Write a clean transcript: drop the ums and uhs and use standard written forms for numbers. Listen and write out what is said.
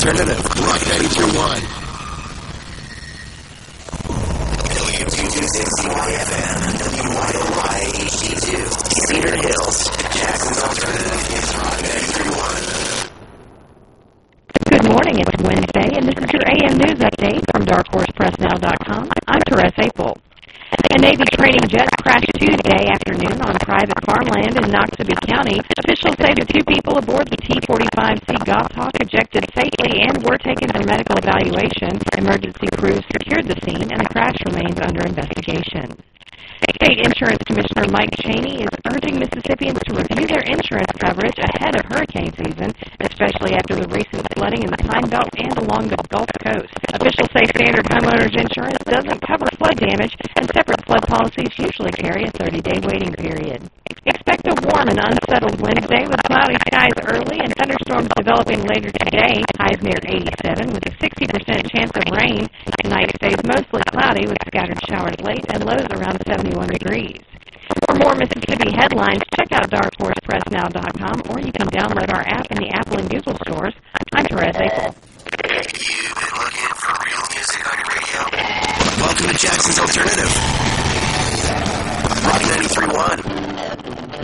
Alternative, Rock 92.1. WYFM, WYOY HD2, Cedar Hills, Jackson's Alternative is Rock 93.1. Good morning, it's Wednesday, and this is your AM News Update from DarkHorsePressNow.com. I'm Therese Apel. A Navy training jet crashed Tuesday afternoon on private farmland in Noxubee County. Officials say the two people aboard the T-45C Goshawk ejected safely and were taken for medical evaluation. Emergency crews secured the scene, and the crash remains under investigation. State Insurance Commissioner Mike Chaney is urging Mississippians to review their insurance coverage ahead of hurricane season, especially after the recent flooding in the Pine Belt and along the Gulf Coast. Officials say standard homeowners insurance doesn't cover flood damage, and separate flood policies usually carry a 30-day waiting period. Expect a warm and unsettled Wednesday with cloudy skies early and thunderstorms developing later today. Highs near 87 with a 60% chance of rain. Tonight stays mostly cloudy with scattered showers late and lows around 71 degrees. For more Mississippi headlines, check out DarkHorsePressNow.com, or you can download our app in the Apple and Google stores. I'm Therese Apel.